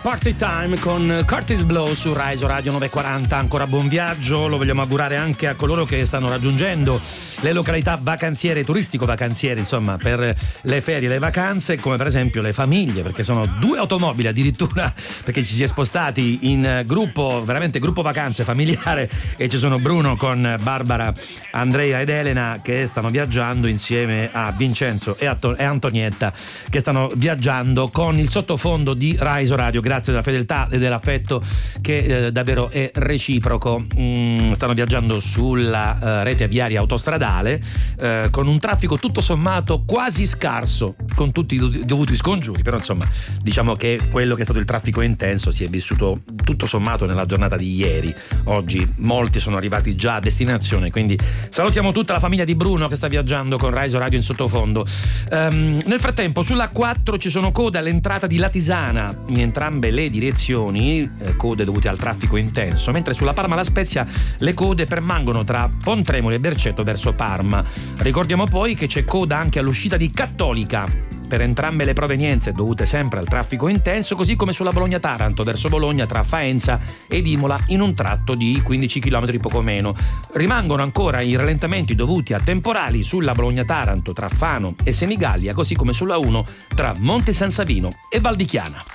Party Time con Curtis Blow su Rai Radio 940. Ancora buon viaggio, lo vogliamo augurare anche a coloro che stanno raggiungendo le località vacanziere, turistico-vacanziere, insomma, per le ferie e le vacanze, come per esempio le famiglie, perché sono 2 automobili addirittura, perché ci si è spostati in gruppo, veramente gruppo vacanze familiare, e ci sono Bruno con Barbara, Andrea ed Elena che stanno viaggiando insieme a Vincenzo e Antonietta, che stanno viaggiando con il sottofondo di Rai Radio, grazie della fedeltà e dell'affetto che davvero è reciproco. Stanno viaggiando sulla rete viaria autostradale con un traffico tutto sommato quasi scarso, con tutti i dovuti scongiuri, però insomma diciamo che quello che è stato il traffico intenso si è vissuto tutto sommato nella giornata di ieri. Oggi molti sono arrivati già a destinazione, quindi salutiamo tutta la famiglia di Bruno che sta viaggiando con Rai Radio in sottofondo. Nel frattempo sulla 4 ci sono code all'entrata di Latisana in entrambe le direzioni, code dovute al traffico intenso, mentre sulla Parma La Spezia le code permangono tra Pontremoli e Berceto verso Parma. Ricordiamo poi che c'è coda anche all'uscita di Cattolica per entrambe le provenienze, dovute sempre al traffico intenso, così come sulla Bologna-Taranto verso Bologna tra Faenza ed Imola in un tratto di 15 km poco meno. Rimangono ancora i rallentamenti dovuti a temporali sulla Bologna-Taranto tra Fano e Senigallia, così come sulla 1 tra Monte San Savino e Val di Chiana.